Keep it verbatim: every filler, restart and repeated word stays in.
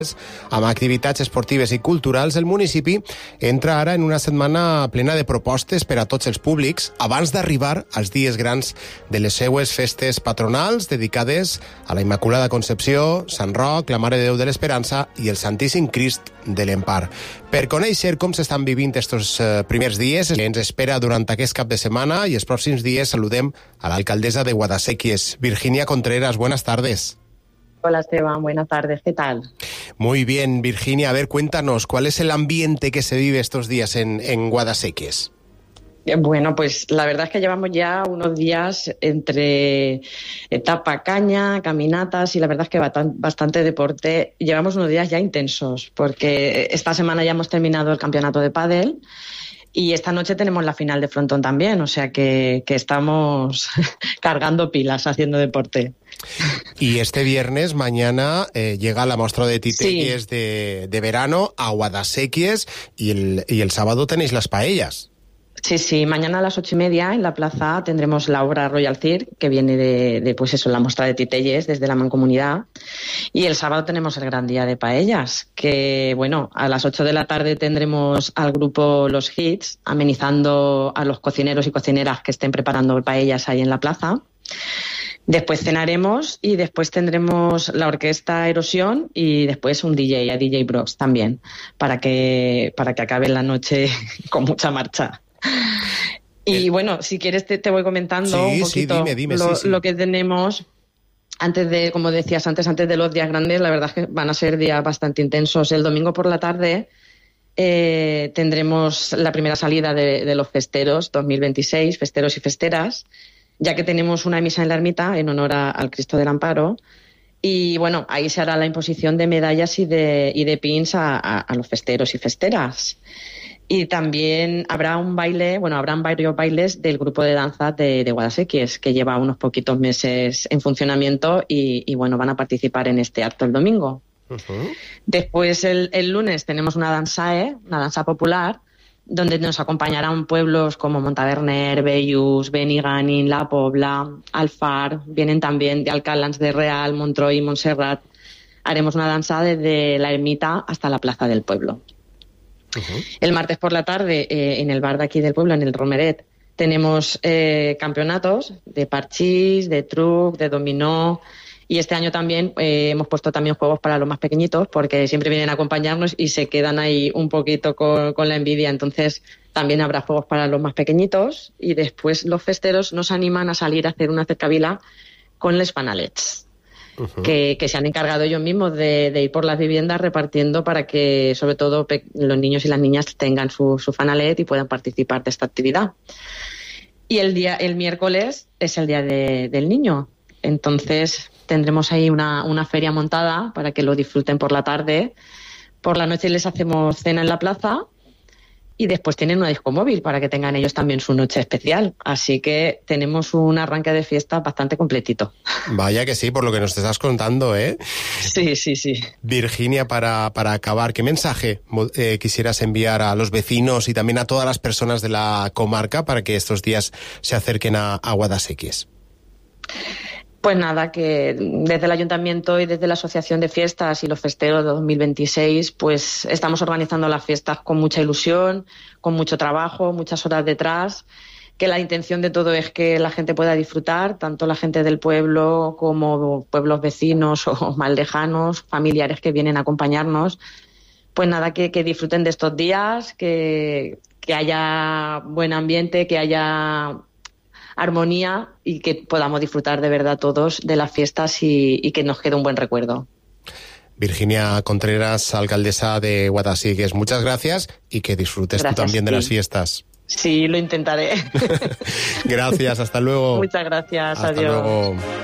Amb activitats esportives i culturals, el municipi entra ara en una setmana plena de propostes per a tots els públics abans d'arribar als dies grans de les seues festes patronals dedicades a la Immaculada Concepció, Sant Roc, la Mare de Déu de l'Esperança i el Santíssim Crist de l'Empar. Per conèixer com s'estan vivint estos eh, primers dies, ens espera durant aquest cap de setmana i els pròxims dies saludem a l'alcaldessa de Guadasséquies, Virginia Contreras. Buenas tardes. Hola Esteban, buenas tardes, ¿qué tal? Muy bien, Virginia, a ver, cuéntanos, ¿cuál es el ambiente que se vive estos días en, en Guadasséquies? Bueno, pues la verdad es que llevamos ya unos días entre etapa caña, caminatas y la verdad es que bastante deporte. Llevamos unos días ya intensos porque esta semana ya hemos terminado el campeonato de pádel y esta noche tenemos la final de frontón también, o sea que, que estamos cargando pilas haciendo deporte. Y este viernes, mañana, eh, llega la muestra de titelles sí. de, de verano a Guadasséquies y el, y el sábado tenéis las paellas. Sí, sí, mañana a las ocho y media en la plaza tendremos la obra Royal Cirque, que viene de, de pues eso, la muestra de titelles desde la Mancomunidad. Y el sábado tenemos el gran día de paellas, que bueno, a las ocho de la tarde tendremos al grupo Los Hits, amenizando a los cocineros y cocineras que estén preparando paellas ahí en la plaza. Después cenaremos y después tendremos la orquesta Erosión y después un D J, a D J Brox también, para que, para que acabe la noche con mucha marcha. Y bueno, si quieres te, te voy comentando sí, un poquito sí, dime, dime, lo, sí, sí. lo que tenemos antes de, como decías antes, antes de los días grandes. La verdad es que van a ser días bastante intensos. El domingo por la tarde eh, tendremos la primera salida de, de los festeros dos mil veintiséis, festeros y festeras, ya que tenemos una misa en la ermita en honor a, al Cristo del Amparo. Y bueno, ahí se hará la imposición de medallas y de, y de pins a, a, a los festeros y festeras. Y también habrá un baile, bueno, habrán varios bailes del grupo de danza de, de Guadasséquies, que lleva unos poquitos meses en funcionamiento y, y bueno, van a participar en este acto el domingo. Uh-huh. Después el, el lunes tenemos una dansae, una danza popular, donde nos acompañarán pueblos como Montaverner, Bellús, Benigànim, La Pobla, Alfar, vienen también de Alcalans de Real, Montroi y Montserrat. Haremos una danza desde la ermita hasta la plaza del pueblo. Uh-huh. El martes por la tarde, eh, en el bar de aquí del pueblo, en el Romeret, tenemos eh, campeonatos de parchís, de truc, de dominó. Y este año también eh, hemos puesto también juegos para los más pequeñitos, porque siempre vienen a acompañarnos y se quedan ahí un poquito con, con la envidia. Entonces también habrá juegos para los más pequeñitos y después los festeros nos animan a salir a hacer una cercavila con les fanalets, uh-huh. que, que se han encargado ellos mismos de, de ir por las viviendas repartiendo para que sobre todo pe- los niños y las niñas tengan su, su fanalet y puedan participar de esta actividad. Y el día el miércoles es el día de, del niño. Entonces tendremos ahí una, una feria montada para que lo disfruten por la tarde. Por la noche les hacemos cena en la plaza y después tienen una disco móvil para que tengan ellos también su noche especial. Así que tenemos un arranque de fiesta bastante completito. Vaya que sí, por lo que nos estás contando, ¿eh? Sí, sí, sí. Virginia, para, para acabar, ¿qué mensaje eh, quisieras enviar a los vecinos y también a todas las personas de la comarca para que estos días se acerquen a, a Guadasséquies? Pues nada, que desde el Ayuntamiento y desde la Asociación de Fiestas y los Festeros de dos mil veintiséis, pues estamos organizando las fiestas con mucha ilusión, con mucho trabajo, muchas horas detrás, que la intención de todo es que la gente pueda disfrutar, tanto la gente del pueblo como pueblos vecinos o más lejanos, familiares que vienen a acompañarnos. Pues nada, que, que disfruten de estos días, que, que haya buen ambiente, que haya armonía y que podamos disfrutar de verdad todos de las fiestas y, y que nos quede un buen recuerdo. Virginia Contreras, alcaldesa de Guadasséquies, muchas gracias y que disfrutes gracias, tú también de sí. las fiestas. Sí, lo intentaré. Gracias, hasta luego. Muchas gracias, hasta adiós. Luego.